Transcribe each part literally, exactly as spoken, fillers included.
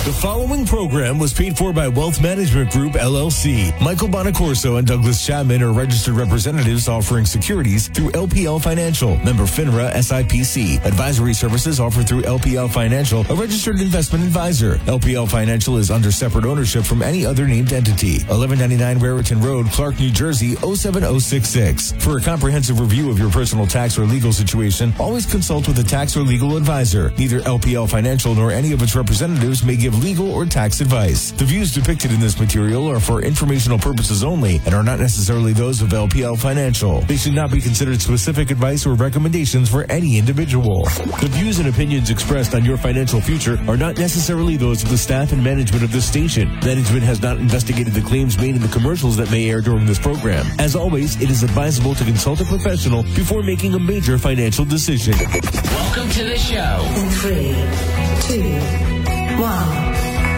The following program was paid for by Wealth Management Group, L L C. Michael Bonacorso and Douglas Chapman are registered representatives offering securities through L P L Financial. Member FINRA S I P C. Advisory services offered through L P L Financial, a registered investment advisor. L P L Financial is under separate ownership from any other named entity. eleven ninety-nine Raritan Road, Clark, New Jersey, oh seven oh six six. For a comprehensive review of your personal tax or legal situation, always consult with a tax or legal advisor. Neither L P L Financial nor any of its representatives may give legal or tax advice. The views depicted in this material are for informational purposes only and are not necessarily those of L P L Financial. They should not be considered specific advice or recommendations for any individual. The views and opinions expressed on your financial future are not necessarily those of the staff and management of this station. Management has not investigated the claims made in the commercials that may air during this program. As always, it is advisable to consult a professional before making a major financial decision. Welcome to the show. In three, two, one.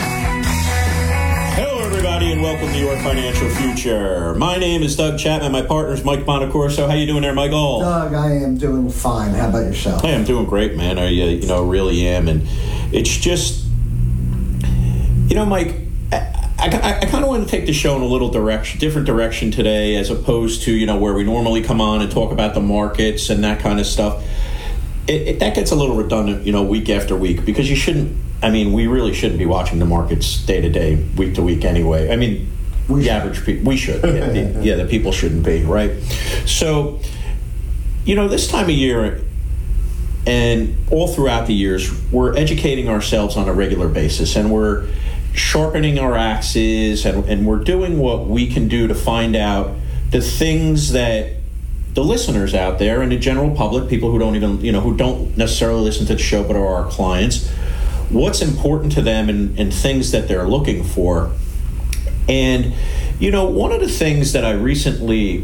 Hello, everybody, and welcome to your financial future. My name is Doug Chapman. My partner is Mike Bonacorso. How you doing there, Michael? Doug, I am doing fine. How about yourself? Hey, I'm doing great, man. I, uh, you know, really am. And it's just, you know, Mike, I, I, I kind of want to take the show in a little direction, different direction today, as opposed to, you know, where we normally come on and talk about the markets and that kind of stuff. It, it, that gets a little redundant, you know, week after week, because you shouldn't, I mean, we really shouldn't be watching the markets day to day, week to week anyway. I mean, we the should. average people, we should. Yeah the, yeah, the people shouldn't be, right? So, you know, this time of year and all throughout the years, we're educating ourselves on a regular basis, and we're sharpening our axes, and, and we're doing what we can do to find out the things that the listeners out there and the general public, people who don't even, you know, who don't necessarily listen to the show but are our clients, what's important to them and, and things that they're looking for. And, you know, one of the things that I recently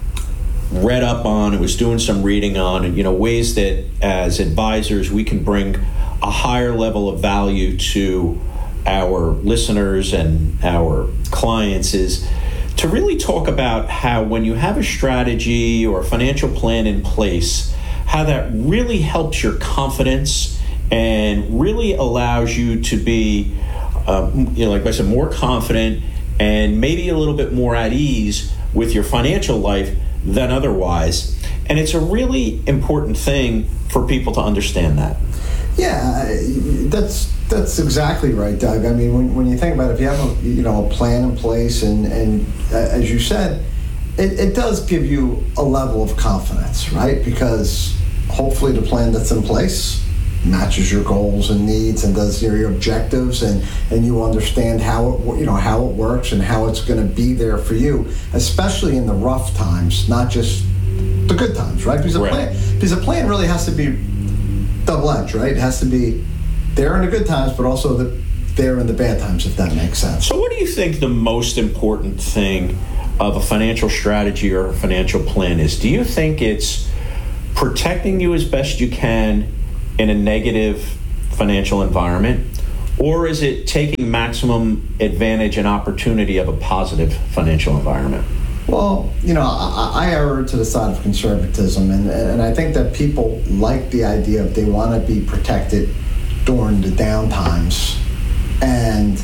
read up on and was doing some reading on, and, you know, ways that as advisors we can bring a higher level of value to our listeners and our clients is to really talk about how when you have a strategy or a financial plan in place, how that really helps your confidence and really allows you to be, um, you know, like I said, more confident and maybe a little bit more at ease with your financial life than otherwise. And it's a really important thing for people to understand that. Yeah, that's that's exactly right, Doug. I mean, when when you think about it, if you have a you know a plan in place, and and uh, as you said, it, it does give you a level of confidence, right? Because hopefully the plan that's in place matches your goals and needs and does your, your objectives, and and you understand how it you know how it works and how it's going to be there for you, especially in the rough times, not just the good times, right? Because a right. plan because a plan really has to be double-edged, right? It has to be there in the good times, but also the, there in the bad times, if that makes sense. So what do you think the most important thing of a financial strategy or a financial plan is? Do you think it's protecting you as best you can in a negative financial environment, or is it taking maximum advantage and opportunity of a positive financial environment? Well, you know, I, I err to the side of conservatism, and, and I think that people like the idea of they want to be protected during the down times, and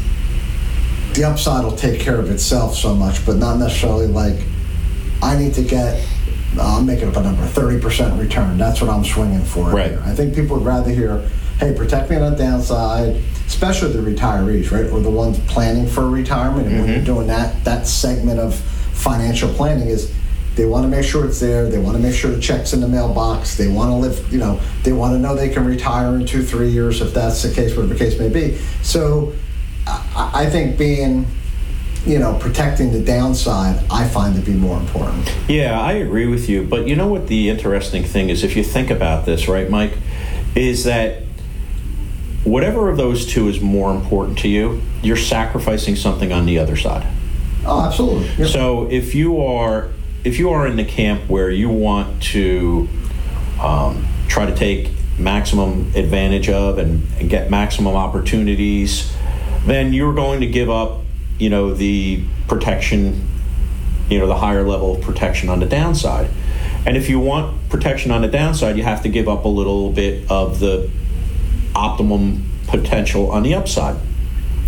the upside will take care of itself so much, but not necessarily like, I need to get, I'm making up a number, thirty percent return. That's what I'm swinging for. Right. Here. I think people would rather hear, hey, protect me on the downside, especially the retirees, right, or the ones planning for retirement, and mm-hmm. when you're doing that, that segment of financial planning is they want to make sure it's there, they want to make sure the check's in the mailbox, they want to live, you know, they want to know they can retire in two, three years if that's the case, whatever the case may be. So I, I think being, you know, protecting the downside, I find to be more important. Yeah, I agree with you. But you know what the interesting thing is, if you think about this, right, Mike, is that whatever of those two is more important to you, you're sacrificing something on the other side. Oh, absolutely. Yep. So if you are if you are in the camp where you want to um, try to take maximum advantage of and, and get maximum opportunities, then you're going to give up, you know, the protection, you know, the higher level of protection on the downside. And if you want protection on the downside, you have to give up a little bit of the optimum potential on the upside.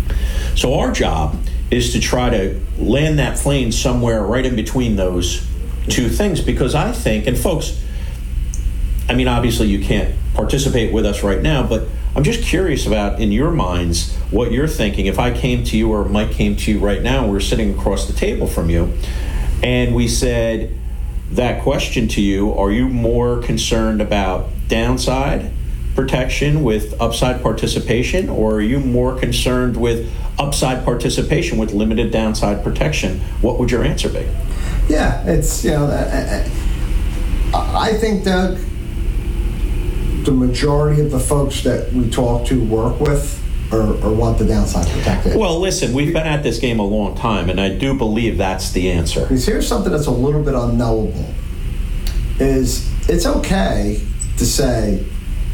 So our job is to try to land that plane somewhere right in between those two things, because I think, and folks, I mean, obviously you can't participate with us right now, but I'm just curious about, in your minds, what you're thinking. If I came to you, or Mike came to you right now, and we're sitting across the table from you, and we said that question to you, are you more concerned about downside protection with upside participation, or are you more concerned with upside participation with limited downside protection? What would your answer be? Yeah, it's, you know, I, I think, Doug, the majority of the folks that we talk to, work with, or, or want the downside protected. Well, listen, we've been at this game a long time, and I do believe that's the answer. Because here's something that's a little bit unknowable, is it's okay to say,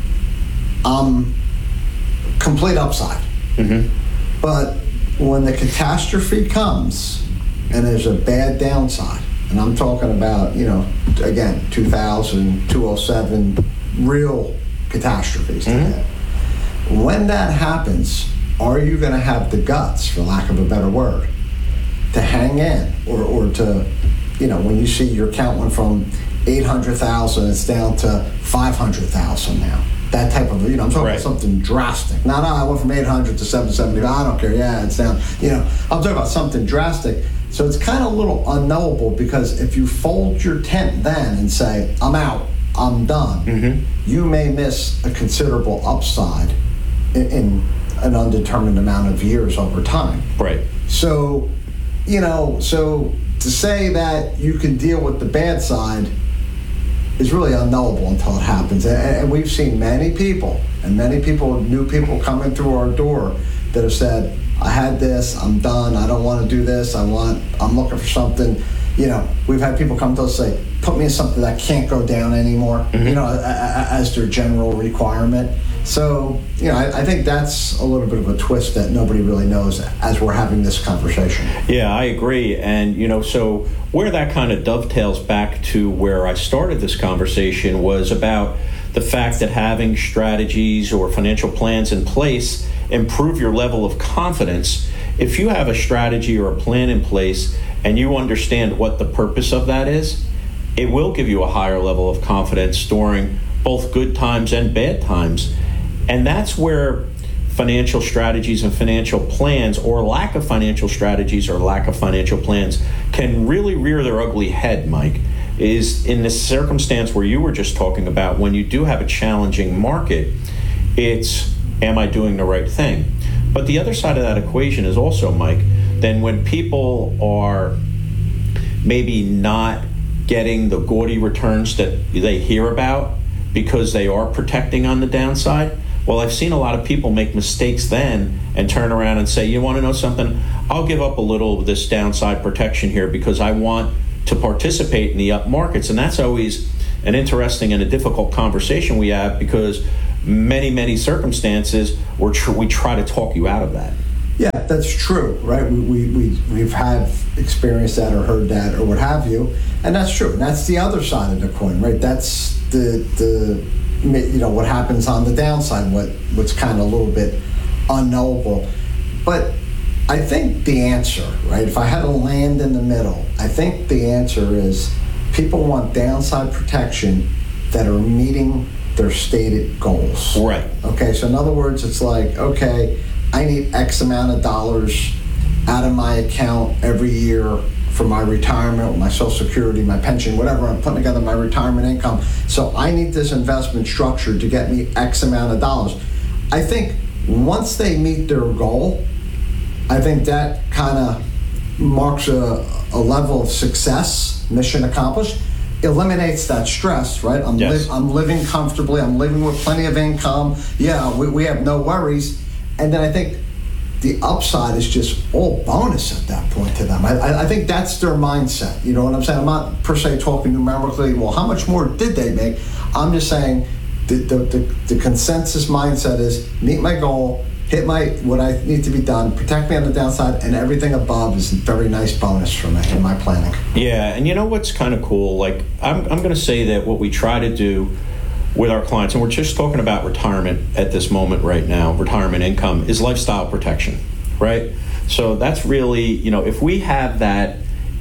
I'm complete upside. Mm-hmm. But when the catastrophe comes and there's a bad downside, and I'm talking about, you know, again, two thousand, two oh seven, real catastrophes. Mm-hmm. When that happens, are you going to have the guts, for lack of a better word, to hang in, or, or to, you know, when you see your count went from eight hundred thousand, it's down to five hundred thousand now. That type of, you know, I'm talking right. about something drastic. Not, no, I went from eight hundred to seven seventy. I don't care. Yeah, it's down. You know, I'm talking about something drastic. So it's kind of a little unknowable, because if you fold your tent then and say, I'm out, I'm done, mm-hmm. you may miss a considerable upside in, in an undetermined amount of years over time. Right. So, you know, so to say that you can deal with the bad side is really unknowable until it happens. And, and we've seen many people, and many people, new people coming through our door that have said, I had this, I'm done, I don't want to do this, I want, I'm looking for something. You know, we've had people come to us and say, put me in something that can't go down anymore, mm-hmm. you know, a, a, as their general requirement. So, you know, I, I think that's a little bit of a twist that nobody really knows as we're having this conversation. Yeah, I agree. And, you know, so where that kind of dovetails back to where I started this conversation was about the fact that having strategies or financial plans in place improve your level of confidence. If you have a strategy or a plan in place and you understand what the purpose of that is, it will give you a higher level of confidence during both good times and bad times. And that's where financial strategies and financial plans, or lack of financial strategies or lack of financial plans, can really rear their ugly head, Mike, is in this circumstance where you were just talking about. When you do have a challenging market, it's, am I doing the right thing? But the other side of that equation is also, Mike, then when people are maybe not getting the gaudy returns that they hear about because they are protecting on the downside, well, I've seen a lot of people make mistakes then and turn around and say, you want to know something? I'll give up a little of this downside protection here because I want to participate in the up markets. And that's always an interesting and a difficult conversation we have, because many, many circumstances we're tr- we try to talk you out of that. Yeah, that's true, right? We, we, we, we've had experienced that or heard that or what have you, and that's true. And that's the other side of the coin, right? That's the, the you know, what happens on the downside, what what's kind of a little bit unknowable. But I think the answer, right, if I had to land in the middle, I think the answer is people want downside protection that are meeting their stated goals. Right. Okay, so in other words, it's like, okay, I need X amount of dollars out of my account every year for my retirement, my Social Security, my pension, whatever. I'm putting together my retirement income. So I need this investment structure to get me X amount of dollars. I think once they meet their goal, I think that kind of marks a, a level of success, mission accomplished. Eliminates that stress, right? I'm, yes. li- I'm living comfortably. I'm living with plenty of income. Yeah, we, we have no worries. And then I think the upside is just all bonus at that point to them. I, I think that's their mindset. You know what I'm saying? I'm not per se talking numerically, well, how much more did they make? I'm just saying the, the, the, the consensus mindset is meet my goal, hit my what I need to be done, protect me on the downside, and everything above is a very nice bonus for me in my planning. Yeah, and you know what's kind of cool? Like, I'm, I'm going to say that what we try to do with our clients, and we're just talking about retirement at this moment right now, retirement income, is lifestyle protection, right? So that's really, you know, if we have that,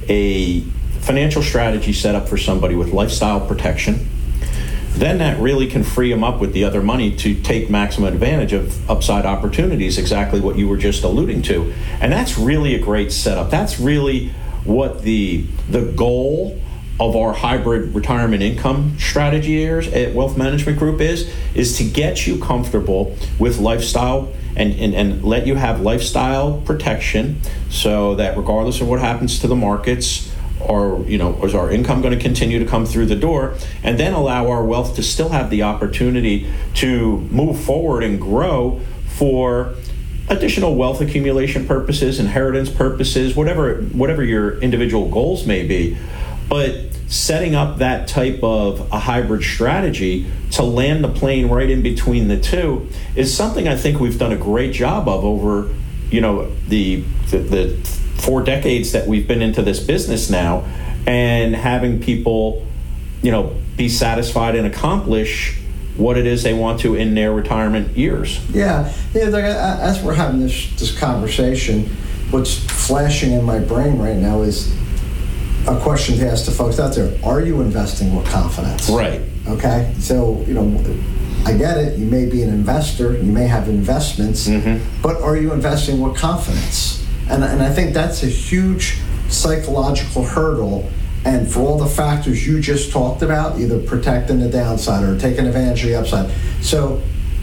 a financial strategy set up for somebody with lifestyle protection, then that really can free them up with the other money to take maximum advantage of upside opportunities, exactly what you were just alluding to. And that's really a great setup. That's really what the the goal of our hybrid retirement income strategy here at Wealth Management Group is, is to get you comfortable with lifestyle and, and, and let you have lifestyle protection so that regardless of what happens to the markets, or, you know, is our income going to continue to come through the door, and then allow our wealth to still have the opportunity to move forward and grow for additional wealth accumulation purposes, inheritance purposes, whatever whatever your individual goals may be. But setting up that type of a hybrid strategy to land the plane right in between the two is something I think we've done a great job of over, you know, the the, the four decades that we've been into this business now, and having people, you know, be satisfied and accomplish what it is they want to in their retirement years. Yeah, yeah. Like, as we're having this this conversation, what's flashing in my brain right now is a question to ask the folks out there: are you investing with confidence? Right. Okay. So, you know, I get it. You may be an investor. You may have investments, mm-hmm. but are you investing with confidence? And and I think that's a huge psychological hurdle. And for all the factors you just talked about, either protecting the downside or taking advantage of the upside. So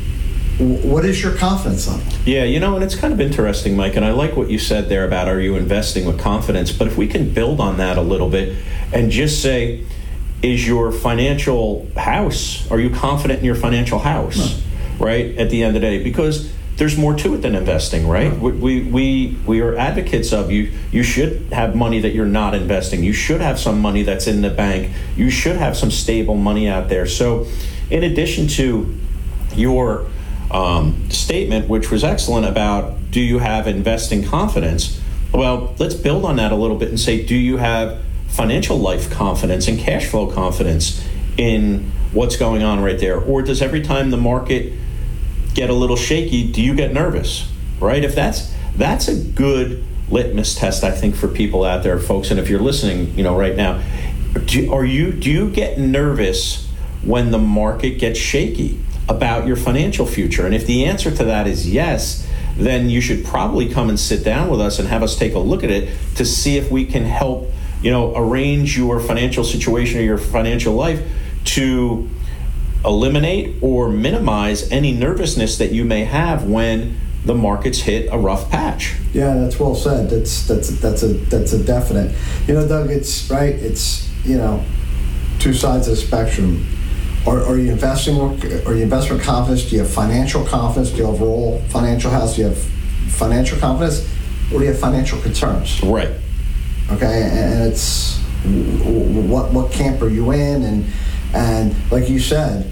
what is your confidence level? Yeah, you know, and it's kind of interesting, Mike, and I like what you said there about are you investing with confidence, but if we can build on that a little bit and just say, is your financial house, are you confident in your financial house, no. right, at the end of the day? Because there's more to it than investing, right? No. We, we we are advocates of you. You should have money that you're not investing. You should have some money that's in the bank. You should have some stable money out there. So in addition to your um, statement, which was excellent about do you have investing confidence? Well, let's build on that a little bit and say, do you have financial life confidence and cash flow confidence in what's going on right there? Or does every time the market get a little shaky, do you get nervous, right? If that's that's a good litmus test, I think, for people out there, folks. And if you're listening, you know, right now, do, are you do you get nervous when the market gets shaky about your financial future? And if the answer to that is yes, then you should probably come and sit down with us and have us take a look at it to see if we can help, you know, arrange your financial situation or your financial life to eliminate or minimize any nervousness that you may have when the markets hit a rough patch. Yeah, that's well said. That's that's that's a that's a definite. You know, Doug, it's right. It's, you know, two sides of the spectrum. Are, are you investing? Are you investing with confidence? Do you have financial confidence? Do you have overall financial health? Do you have financial confidence, or do you have financial concerns? Right. Okay, and it's what what camp are you in? And And like you said,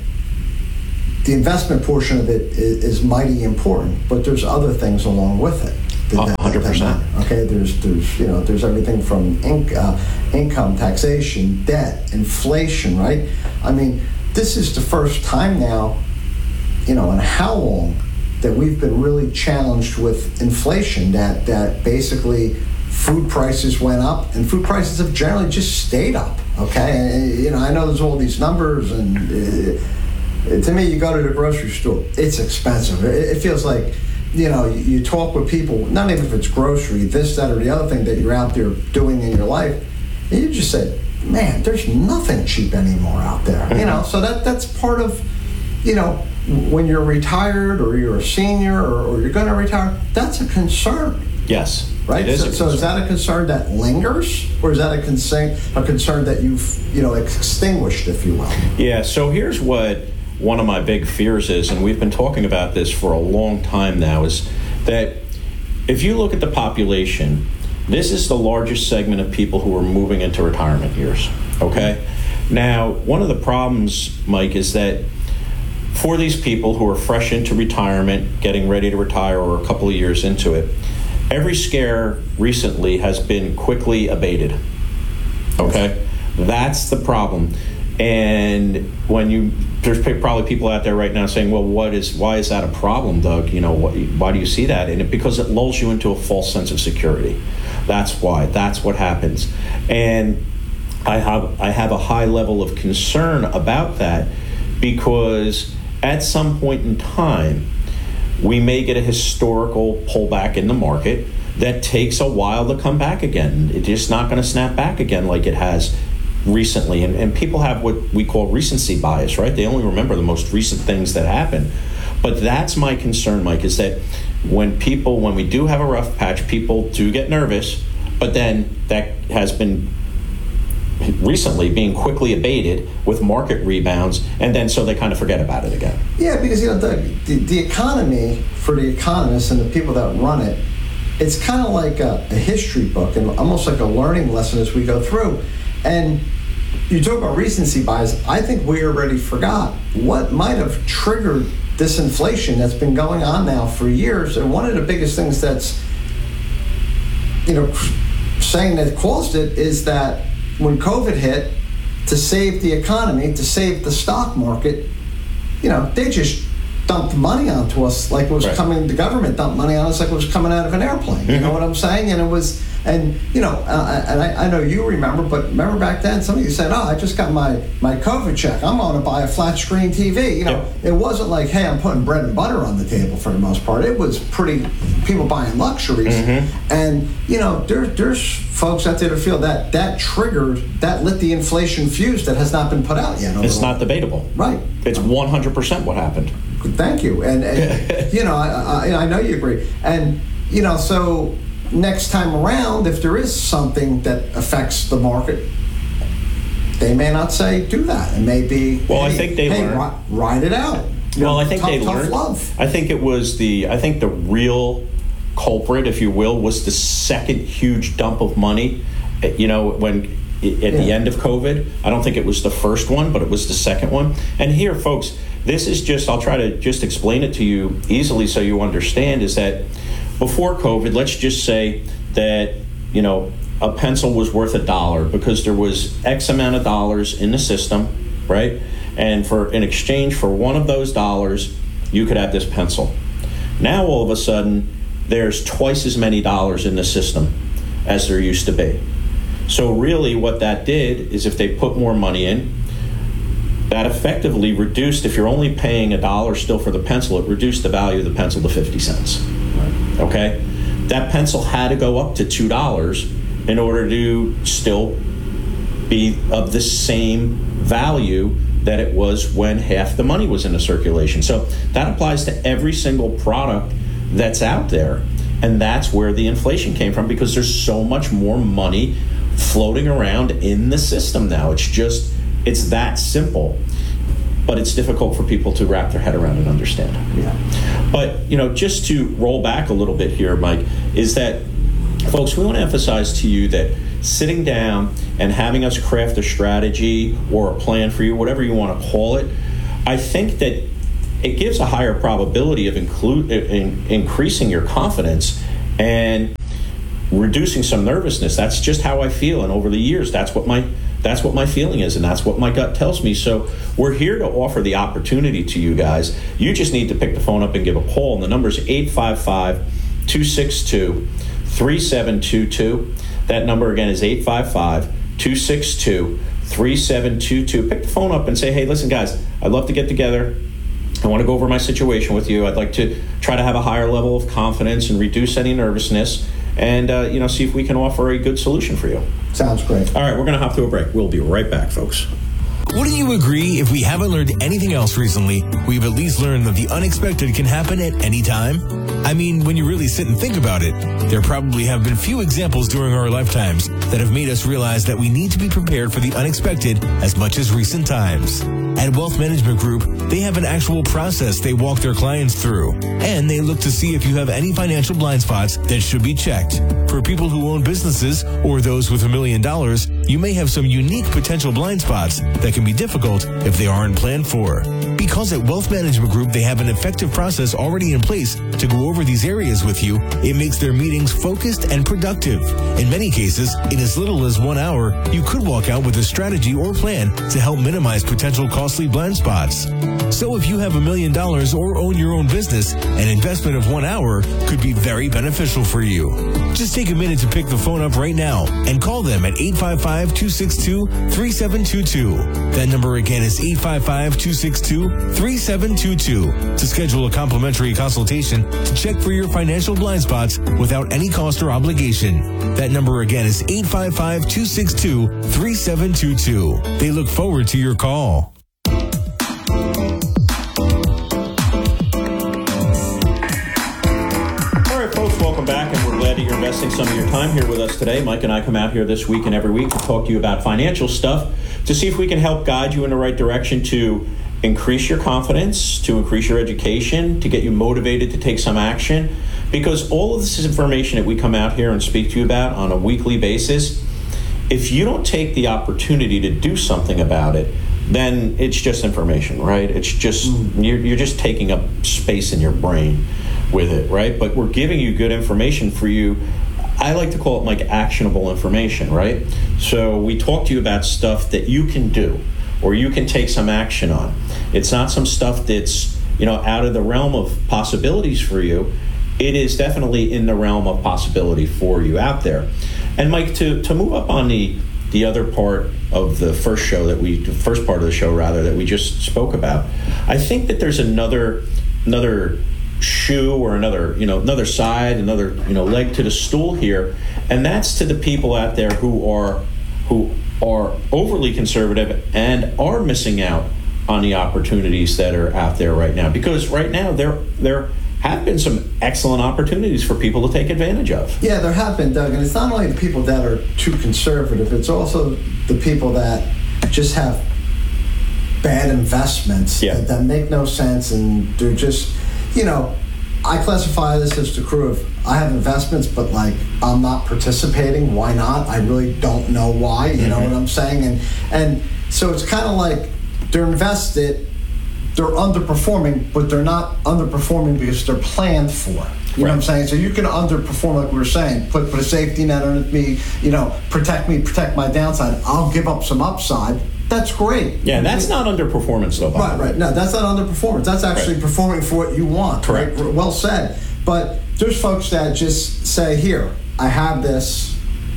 the investment portion of it is, is mighty important, but there's other things along with it. one hundred percent. Okay, there's there's you know there's everything from inc- uh, income, taxation, debt, inflation, right? I mean, this is the first time now, you know, in how long that we've been really challenged with inflation. That that basically food prices went up, and food prices have generally just stayed up. Okay, and, you know, I know there's all these numbers, and uh, to me, you go to the grocery store, it's expensive. It, it feels like, you know, you, you talk with people, not even if it's grocery, this, that, or the other thing that you're out there doing in your life, and you just say, man, there's nothing cheap anymore out there. You know, so that that's part of, you know, when you're retired or you're a senior or, or you're going to retire, that's a concern. Yes. Right. Is so, so is that a concern that lingers, or is that a concern a concern that you've you know extinguished, if you will? Yeah. So here's what one of my big fears is, and we've been talking about this for a long time now, is that if you look at the population, this is the largest segment of people who are moving into retirement years. Okay. Now, one of the problems, Mike, is that for these people who are fresh into retirement, getting ready to retire, or a couple of years into it, every scare recently has been quickly abated. Okay? That's the problem. And when you, there's probably people out there right now saying, well, what is, why is that a problem, Doug? You know, what, why do you see that? And it, because it lulls you into a false sense of security. That's why. That's what happens. And I have, I have a high level of concern about that, because at some point in time, we may get a historical pullback in the market that takes a while to come back again. It's just not going to snap back again like it has recently. And, and people have what we call recency bias, right? They only remember the most recent things that happen. But that's my concern, Mike, is that when people, when we do have a rough patch, people do get nervous, but then that has been recently being quickly abated with market rebounds, and then so they kind of forget about it again. Yeah, because, you know, the, the, the economy, for the economists and the people that run it, it's kind of like a, a history book and almost like a learning lesson as we go through. And you talk about recency bias. I think we already forgot what might have triggered this inflation that's been going on now for years. And one of the biggest things that's, you know, saying that caused it is that when COVID hit, to save the economy, to save the stock market, you know, they just dumped money onto us like it was right. coming, the government dumped money on us like it was coming out of an airplane. Mm-hmm. You know what I'm saying? And it was, and, you know, uh, and I, I know you remember, but remember back then, some of you said, oh, I just got my, my COVID check. I'm going to buy a flat screen T V. You know, yep. It wasn't like, hey, I'm putting bread and butter on the table for the most part. It was pretty, people buying luxuries. Mm-hmm. And, you know, there, there's folks out there that feel that that triggered, that lit the inflation fuse that has not been put out yet. It's not debatable. Right. It's one hundred percent what happened. Thank you. And, and you know, I, I, I know you agree. And, you know, so next time around, if there is something that affects the market, they may not say do that. It may be, well, hey, I think they hey, learned. Ri- ride it out. You well, know, I think tough, they tough learned. Love. I think it was the, I think the real culprit, if you will, was the second huge dump of money, you know, when at yeah. the end of COVID. I don't think it was the first one, but it was the second one. And here, folks, this is just, I'll try to just explain it to you easily so you understand, is that before COVID, let's just say that, you know, a pencil was worth a dollar because there was X amount of dollars in the system, right? And for in exchange for one of those dollars, you could have this pencil. Now, all of a sudden, there's twice as many dollars in the system as there used to be. So really what that did is if they put more money in, that effectively reduced, if you're only paying a dollar still for the pencil, it reduced the value of the pencil to fifty cents. Right. Okay? That pencil had to go up to two dollars in order to still be of the same value that it was when half the money was in the circulation. So that applies to every single product that's out there. And that's where the inflation came from, because there's so much more money floating around in the system now. It's just, it's that simple. But it's difficult for people to wrap their head around and understand. Yeah. But, you know, just to roll back a little bit here, Mike, is that, folks, we want to emphasize to you that sitting down and having us craft a strategy or a plan for you, whatever you want to call it, I think that it gives a higher probability of include, in, increasing your confidence and reducing some nervousness. That's just how I feel, and over the years, that's what my that's what my feeling is, and that's what my gut tells me. So we're here to offer the opportunity to you guys. You just need to pick the phone up and give a call, and the number is eight five five, two six two, three seven two two. That number again is eight five five, two six two, three seven two two. Pick the phone up and say, hey, listen, guys, I'd love to get together. I want to go over my situation with you. I'd like to try to have a higher level of confidence and reduce any nervousness, and uh, you know, see if we can offer a good solution for you. Sounds great. All right, we're going to hop to a break. We'll be right back, folks. Wouldn't you agree, if we haven't learned anything else recently, we've at least learned that the unexpected can happen at any time? I mean, when you really sit and think about it, there probably have been few examples during our lifetimes that have made us realize that we need to be prepared for the unexpected as much as recent times. At Wealth Management Group, they have an actual process they walk their clients through, and they look to see if you have any financial blind spots that should be checked. For people who own businesses or those with a million dollars, you may have some unique potential blind spots that can be difficult if they aren't planned for. Because at Wealth Management Group, they have an effective process already in place to go over over these areas with you, it makes their meetings focused and productive. In many cases, in as little as one hour, you could walk out with a strategy or plan to help minimize potential costly blind spots. So if you have a million dollars or own your own business, an investment of one hour could be very beneficial for you. Just take a minute to pick the phone up right now and call them at eight five five, two six two, three seven two two. That number again is eight five five, two six two, three seven two two to schedule a complimentary consultation to check for your financial blind spots without any cost or obligation. That number again is eight five five, two six two, three seven two two. They look forward to your call. Welcome back, and we're glad that you're investing some of your time here with us today. Mike and I come out here this week and every week to talk to you about financial stuff, to see if we can help guide you in the right direction to increase your confidence, to increase your education, to get you motivated to take some action. Because all of this is information that we come out here and speak to you about on a weekly basis. If you don't take the opportunity to do something about it, then it's just information, right? It's just, mm. you're, you're just taking up space in your brain with it, right? But we're giving you good information for you. I like to call it like actionable information, right? So we talk to you about stuff that you can do or you can take some action on. It's not some stuff that's, you know, out of the realm of possibilities for you. It is definitely in the realm of possibility for you out there. And Mike, to, to move up on the the other part of the first show that we, the first part of the show rather, that we just spoke about, I think that there's another another shoe or another, you know, another side, another, you know, leg to the stool here, and that's to the people out there who are who are overly conservative and are missing out on the opportunities that are out there right now. Because right now there there have been some excellent opportunities for people to take advantage of. Yeah, there have been, Doug, and it's not only the people that are too conservative, it's also the people that just have bad investments yeah. that, that make no sense, and they're just, you know, I classify this as the crew of, I have investments, but like, I'm not participating. Why not? I really don't know why, you mm-hmm. know what I'm saying? And and so it's kind of like they're invested, they're underperforming, but they're not underperforming because they're planned for. You right. know what I'm saying? So you can underperform, like we were saying, put, put a safety net underneath me, you know, protect me, protect my downside. I'll give up some upside. That's great. Yeah, that's not underperformance, though. Right, right. No, that's not underperformance. That's actually right. performing for what you want. Correct. Right? Well said. But there's folks that just say, here, I have this,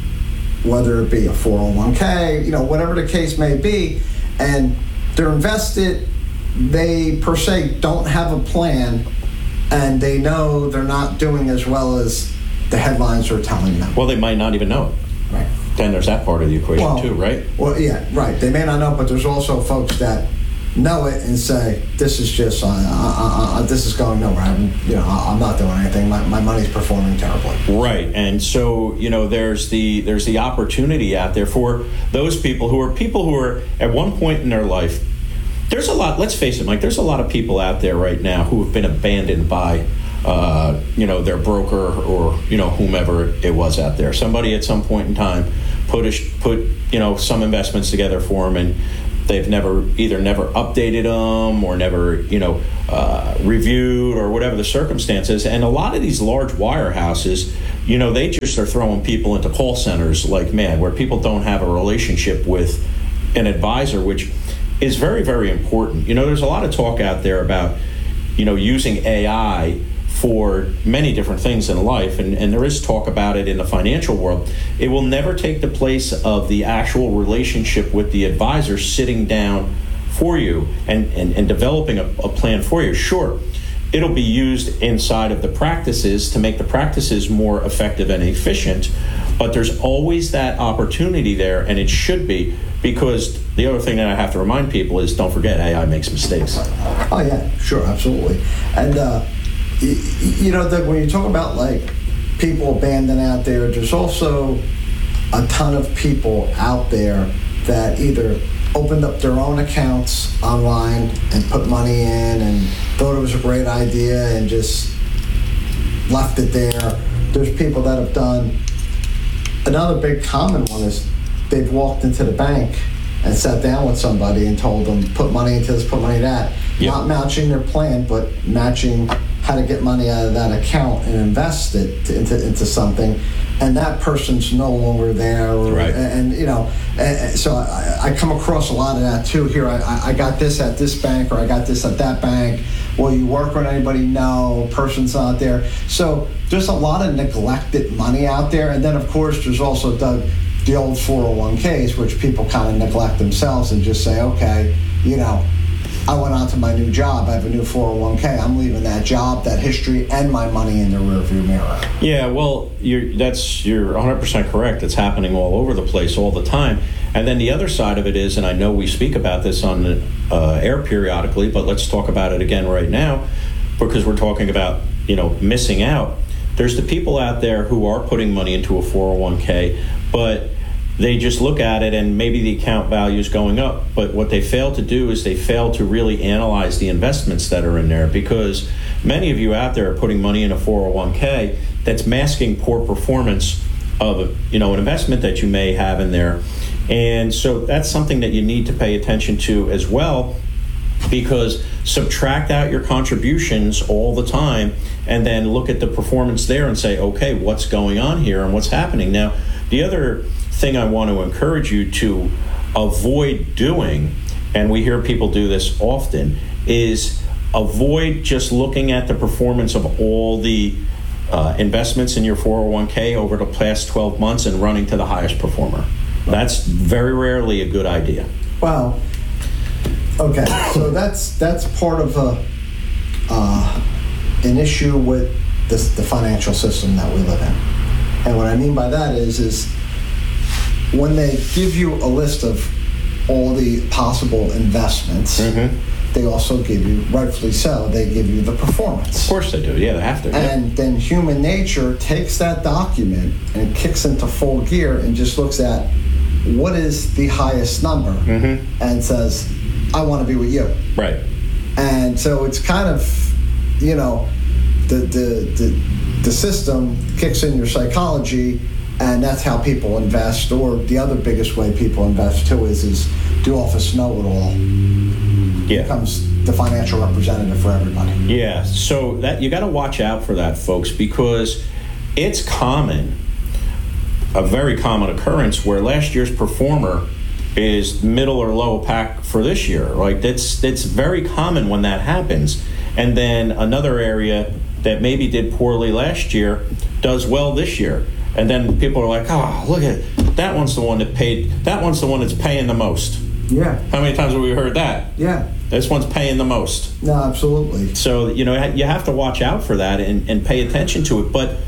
whether it be a four oh one k, you know, whatever the case may be, and they're invested. They, per se, don't have a plan, and they know they're not doing as well as the headlines are telling them. Well, they might not even know it. Right. Then there's that part of the equation well, too, right? Well, yeah, right. They may not know, but there's also folks that know it and say, "This is just, uh, uh, uh, this is going nowhere. I'm, you know, I'm not doing anything. My, my money's performing terribly." Right, and so you know, there's the there's the opportunity out there for those people who are people who are at one point in their life. There's a lot. Let's face it, Mike. There's a lot of people out there right now who have been abandoned by, uh, you know, their broker or you know whomever it was out there. Somebody at some point in time put a, put you know some investments together for them, and they've never either never updated them or never you know uh, reviewed or whatever the circumstances. And a lot of these large wirehouses, you know, they just are throwing people into call centers like mad, where people don't have a relationship with an advisor, which is very, very important. You know, there's a lot of talk out there about, you know, using A I for many different things in life, and, and there is talk about it in the financial world. It will never take the place of the actual relationship with the advisor sitting down for you and, and, and developing a, a plan for you. Sure, it'll be used inside of the practices to make the practices more effective and efficient, but there's always that opportunity there, and it should be, because the other thing that I have to remind people is, don't forget, A I makes mistakes. Oh yeah, sure, absolutely. And uh, you, you know, Doug, when you talk about like people abandoned out there, there's also a ton of people out there that either opened up their own accounts online and put money in and thought it was a great idea and just left it there. There's people that have done, another big common one is they've walked into the bank and sat down with somebody and told them, put money into this, put money into that. Yep. Not matching their plan, but matching how to get money out of that account and invest it into into something, and that person's no longer there. Or, right. And, and you know, and so I, I come across a lot of that too. Here, I, I got this at this bank, or I got this at that bank. Well, you work with anybody? No, person's not there. So there's a lot of neglected money out there, and then of course there's also Doug, the old four oh one k's, which people kind of neglect themselves and just say, okay, you know, I went on to my new job. I have a new four oh one k. I'm leaving that job, that history, and my money in the rearview mirror. Yeah, well, you're, that's you're one hundred percent correct. It's happening all over the place all the time. And then the other side of it is, and I know we speak about this on the uh, air periodically, but let's talk about it again right now, because we're talking about, you know, missing out. There's the people out there who are putting money into a four oh one k, but they just look at it and maybe the account value is going up. But what they fail to do is they fail to really analyze the investments that are in there, because many of you out there are putting money in a four oh one k that's masking poor performance of, you know, an investment that you may have in there. And so that's something that you need to pay attention to as well, because subtract out your contributions all the time and then look at the performance there and say, okay, what's going on here and what's happening? Now, the other thing I want to encourage you to avoid doing, and we hear people do this often, is avoid just looking at the performance of all the uh, investments in your four oh one k over the past twelve months and running to the highest performer. That's very rarely a good idea. Well, okay, so that's that's part of a uh, an issue with this, the financial system that we live in. And what I mean by that is, is when they give you a list of all the possible investments, mm-hmm. they also give you, rightfully so, they give you the performance. Of course they do. Yeah, they have to. And yeah. then human nature takes that document and kicks into full gear and just looks at what is the highest number mm-hmm. and says, I want to be with you. Right. And so it's kind of, you know, the the the, the system kicks in your psychology, and that's how people invest. Or the other biggest way people invest too is is the office know-it-all. Yeah. Becomes the financial representative for everybody. Yeah. So that you got to watch out for that, folks, because it's common, a very common occurrence where last year's performer is middle or low pack for this year. Like that's that's very common when that happens. And then another area that maybe did poorly last year does well this year. And then people are like, oh, look at it. That one's the one that paid, that one's the one that's paying the most. Yeah. How many times have we heard that? Yeah. This one's paying the most. No, absolutely. So, you know, you have to watch out for that and, and pay attention to it. But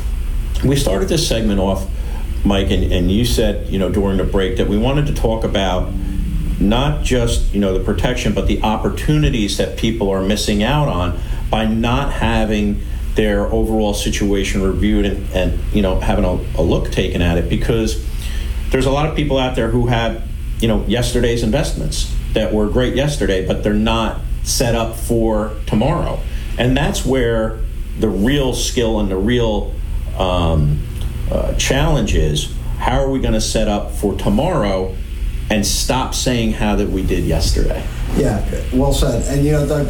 we started this segment off, Mike, and, and you said, you know, during the break that we wanted to talk about not just, you know, the protection, but the opportunities that people are missing out on by not having their overall situation reviewed and, and you know, having a, a look taken at it, because there's a lot of people out there who have, you know, yesterday's investments that were great yesterday, but they're not set up for tomorrow. And that's where the real skill and the real um, uh, challenge is. How are we going to set up for tomorrow and stop saying how that we did yesterday? Yeah, well said. And, you know, Doug,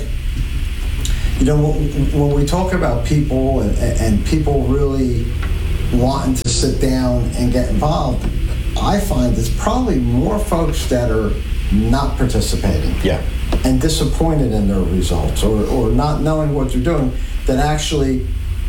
you know, when we talk about people and, and people really wanting to sit down and get involved, I find it's probably more folks that are not participating. Yeah. And disappointed in their results, or, or not knowing what they're doing, that actually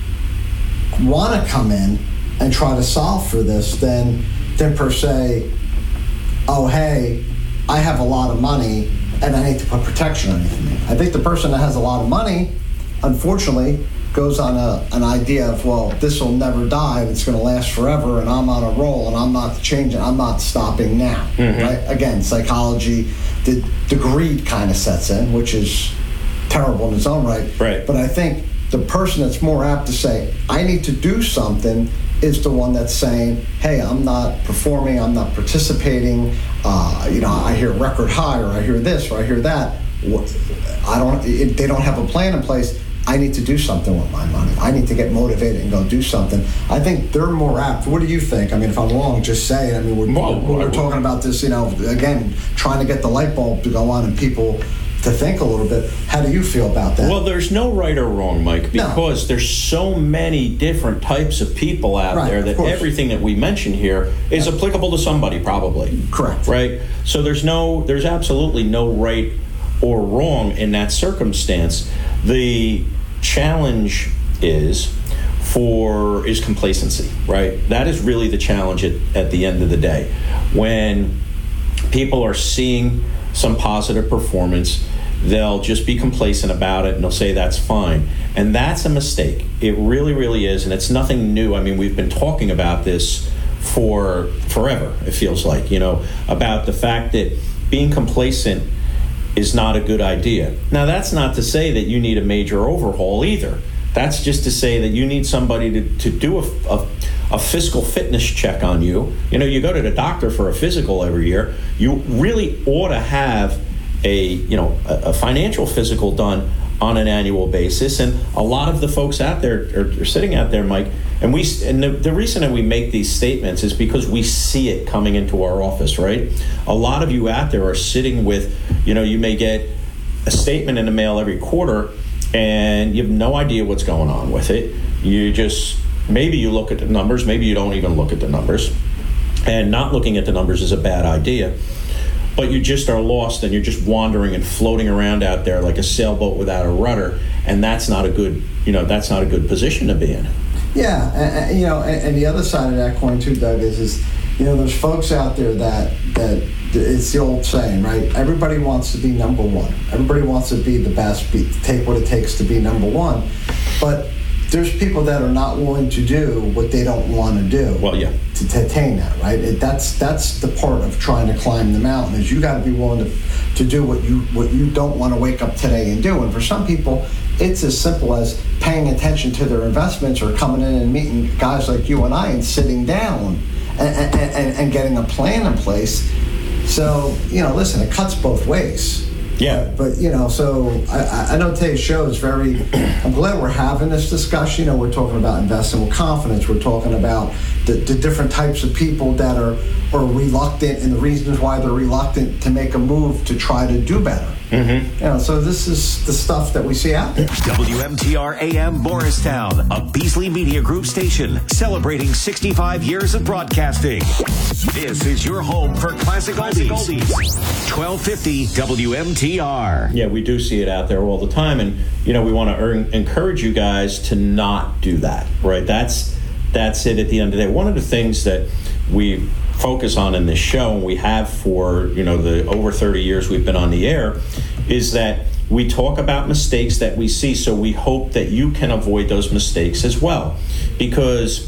want to come in and try to solve for this than, than per se, oh, hey, I have a lot of money and I need to put protection underneath me. I think the person that has a lot of money, unfortunately, goes on a, an idea of, well, this will never die, and it's going to last forever, and I'm on a roll, and I'm not changing, I'm not stopping now. Mm-hmm. Right? Again, psychology, the, the greed kind of sets in, which is terrible in its own right. Right. But I think the person that's more apt to say, I need to do something, is the one that's saying, hey, I'm not performing, I'm not participating, uh, you know, I hear record high, or I hear this, or I hear that. I don't, if they don't have a plan in place, I need to do something with my money. I need to get motivated and go do something. I think they're more apt. What do you think? I mean, if I'm wrong, just say it. I mean, we're, well, we're talking about this, you know, again, trying to get the light bulb to go on in people to think a little bit. How do you feel about that? Well, there's no right or wrong, Mike, because no. there's so many different types of people out right, there that everything that we mention here is yeah. applicable to somebody, probably. Correct. Right? So there's no, there's absolutely no right or wrong in that circumstance. The challenge is for is complacency, right? That is really the challenge at, at the end of the day. When people are seeing some positive performance, they'll just be complacent about it and they'll say that's fine. And that's a mistake. It really, really is. And it's nothing new. I mean, we've been talking about this for forever, it feels like, you know, about the fact that being complacent is not a good idea. Now, that's not to say that you need a major overhaul either. That's just to say that you need somebody to, to do a, a, a fiscal fitness check on you. You know, you go to the doctor for a physical every year. You really ought to have a, you know, a, a financial physical done on an annual basis. And a lot of the folks out there are, are sitting out there, Mike, and we and the, the reason that we make these statements is because we see it coming into our office, right? A lot of you out there are sitting with, you know, you may get a statement in the mail every quarter and you have no idea what's going on with it. You just, maybe you look at the numbers, maybe you don't even look at the numbers. And not looking at the numbers is a bad idea. But you just are lost and you're just wandering and floating around out there like a sailboat without a rudder. And that's not a good, you know, that's not a good position to be in. Yeah, and, and, you know, and, and the other side of that coin too, Doug, is, is, you know, there's folks out there that, that it's the old saying, right? Everybody wants to be number one. Everybody wants to be the best, be, take what it takes to be number one. But there's people that are not willing to do what they don't want to do. Well, yeah. To, to attain that, right? It, that's that's the part of trying to climb the mountain, is you got to be willing to, to do what you what you don't want to wake up today and do. And for some people, it's as simple as paying attention to their investments or coming in and meeting guys like you and I and sitting down and, and, and, and getting a plan in place. So, you know, listen, it cuts both ways. Yeah. But, but, you know, so I, I know today's show is very, I'm glad we're having this discussion. You know, we're talking about investing with confidence. We're talking about the, the different types of people that are, are reluctant and the reasons why they're reluctant to make a move to try to do better. Mm-hmm. You know, so this is the stuff that we see out there. W M T R A M Morristown, a Beasley Media Group station celebrating sixty-five years of broadcasting. This is your home for classic oldies. twelve fifty W M T R. Yeah, we do see it out there all the time, and you know, we want to earn, encourage you guys to not do that. Right? That's that's it. At the end of the day, one of the things that we focus on in this show, and we have for, you know, the over thirty years we've been on the air, is that we talk about mistakes that we see, so we hope that you can avoid those mistakes as well, because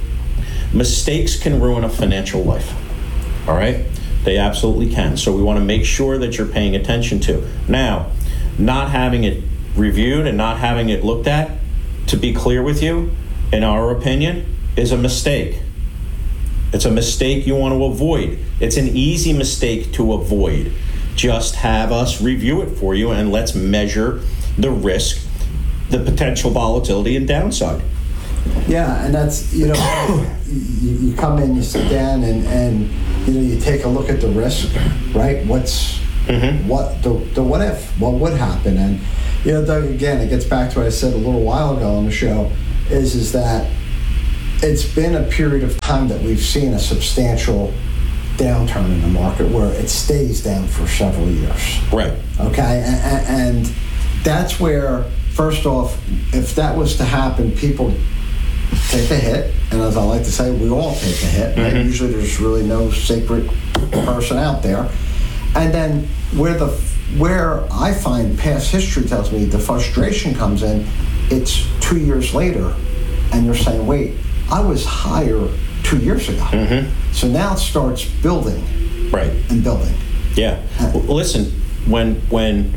mistakes can ruin a financial life. All right? They absolutely can. So we want to make sure that you're paying attention to. Now, not having it reviewed and not having it looked at, to be clear with you, in our opinion, is a mistake. It's a mistake you want to avoid. It's an easy mistake to avoid. Just have us review it for you, and let's measure the risk, the potential volatility and downside. Yeah, and that's, you know, you, you come in, you sit down, and, and you know, you take a look at the risk, right? What's mm-hmm. what the, the what if? What would happen? And you know, Doug, again, it gets back to what I said a little while ago on the show, is is that it's been a period of time that we've seen a substantial downturn in the market where it stays down for several years. Right. Okay, and, and that's where, first off, if that was to happen, people take a hit, and as I like to say, we all take a hit. Right? Mm-hmm. Usually there's really no sacred person out there. And then where the where I find past history tells me the frustration comes in, it's two years later, and you're saying, wait, I was higher two years ago. Mm-hmm. So now it starts building. Right. And building. Yeah. Well, listen, when when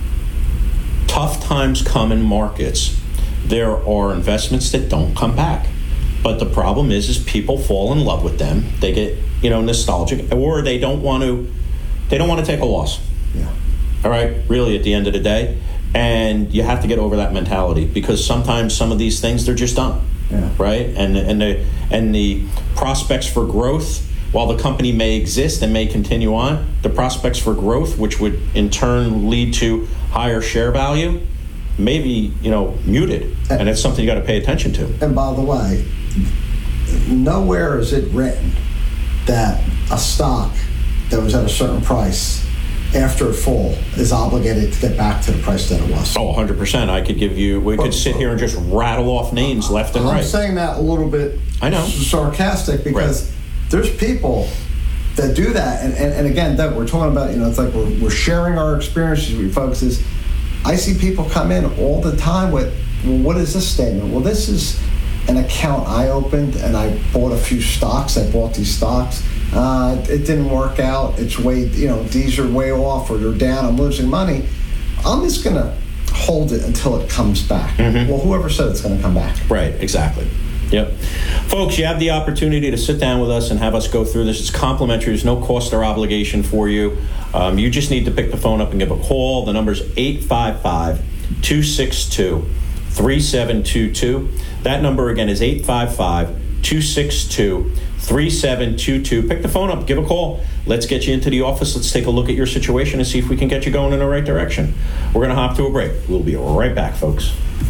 tough times come in markets, there are investments that don't come back. But the problem is, is people fall in love with them. They get, you know, nostalgic, or they don't want to, they don't want to take a loss. Yeah. All right. Really, at the end of the day, and you have to get over that mentality, because sometimes some of these things, they're just done. Yeah. Right. And and the and the prospects for growth while the company may exist and may continue on, the prospects for growth, which would in turn lead to higher share value, may be, you know, muted. And it's something you got to pay attention to. And by the way, nowhere is it written that a stock that was at a certain price after it fall is obligated to get back to the price that it was. Oh, one hundred percent. I could give you, we could sit here and just rattle off names left and I'm right. I'm saying that a little bit I know. sarcastic because Right. there's people that do that. And, and, and again, Doug, we're talking about, you know, it's like we're, we're sharing our experiences with you folks. Is I see people come in all the time with, well, what is this statement? Well, this is an account I opened and I bought a few stocks. I bought these stocks. Uh, it didn't work out. It's way, you know, these are way off or they're down. I'm losing money. I'm just going to hold it until it comes back. Mm-hmm. Well, whoever said it's going to come back. Right, exactly. Yep. Folks, you have the opportunity to sit down with us and have us go through this. It's complimentary. There's no cost or obligation for you. Um, you just need to pick the phone up and give a call. The number's eight five five, two six two, three seven two two. That number again is eight five five, two six two, three seven two two. Pick the phone up, give a call. Let's get you into the office. Let's take a look at your situation and see if we can get you going in the right direction. We're going to hop to a break. We'll be right back, folks.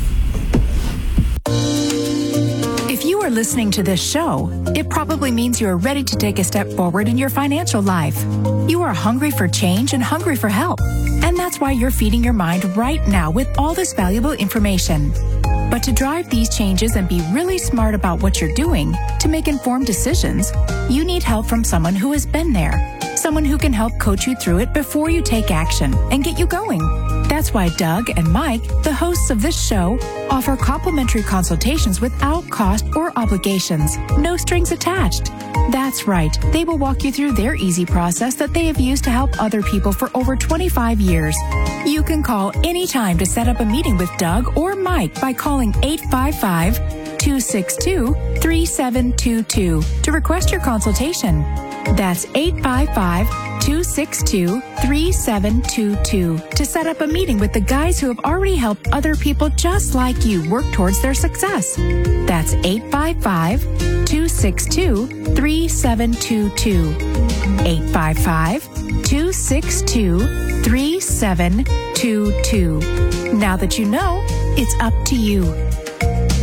If you are listening to this show, it probably means you are ready to take a step forward in your financial life. You are hungry for change and hungry for help. And that's why you're feeding your mind right now with all this valuable information. But to drive these changes and be really smart about what you're doing, to make informed decisions, you need help from someone who has been there. Someone who can help coach you through it before you take action and get you going. That's why Doug and Mike, the hosts of this show, offer complimentary consultations without cost or obligations, no strings attached. That's right, they will walk you through their easy process that they have used to help other people for over twenty-five years. You can call anytime to set up a meeting with Doug or Mike by calling eight five five, two six two, three seven two two to request your consultation. That's eight five five, two six two, three seven two two to set up a meeting with the guys who have already helped other people just like you work towards their success. That's eight five five, two six two, three seven two two. eight five five, two six two, three seven two two. Now that you know, it's up to you.